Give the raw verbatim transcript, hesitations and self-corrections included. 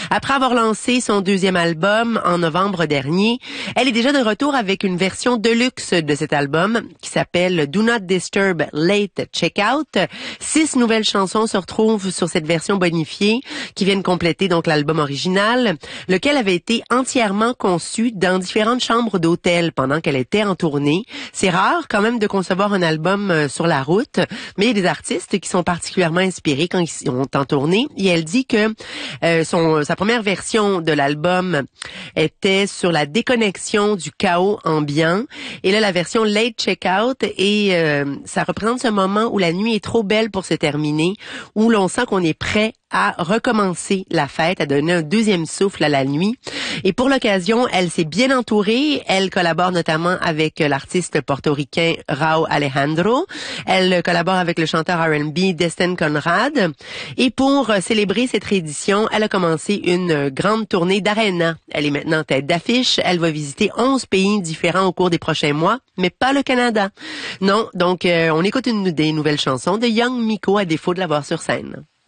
Après avoir lancé son deuxième album en novembre dernier, elle est déjà de retour avec une version deluxe de cet album qui s'appelle Do Not Disturb Late Checkout. Six nouvelles chansons se retrouvent sur cette version bonifiée qui viennent compléter donc l'album original, lequel avait été entièrement conçu dans différentes chambres d'hôtel pendant qu'elle était en tournée. C'est rare quand même de concevoir un album sur la route, mais il y a des artistes qui sont particulièrement inspirés quand ils sont en tournée. Et elle dit que euh, son, sa première version de l'album était sur la déconnexion du chaos ambiant. Et là, la version Late Checkout, et euh, ça représente ce moment où la nuit est trop belle pour se terminer, où l'on sent qu'on est prêt à recommencer la fête, à donner un deuxième souffle à la nuit. Et pour l'occasion, elle s'est bien entourée. Elle collabore notamment avec l'artiste portoricain Rauw Alejandro. Elle collabore avec le chanteur R and B Destin Conrad. Et pour célébrer cette réédition, elle a commencé une grande tournée d'arena. Elle est maintenant tête d'affiche. Elle va visiter onze pays différents au cours des prochains mois, mais pas le Canada. Non, donc euh, on écoute une des nouvelles chansons de Young Miko à défaut de la voir sur scène.